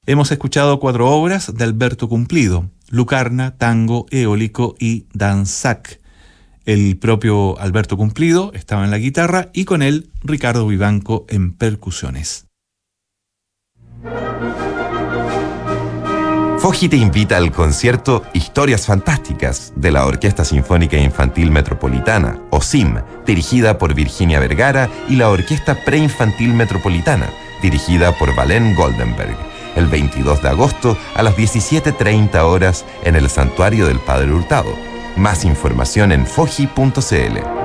Hemos escuchado 4 obras de Alberto Cumplido: Lucarna, Tango, Eólico y Danzac. El propio Alberto Cumplido estaba en la guitarra y con él Ricardo Vivanco en percusiones. Foggi te invita al concierto Historias Fantásticas de la Orquesta Sinfónica Infantil Metropolitana, OSIM, dirigida por Virginia Vergara, y la Orquesta Preinfantil Metropolitana, dirigida por Valén Goldenberg, el 22 de agosto a las 17:30 horas en el Santuario del Padre Hurtado. Más información en foggi.cl.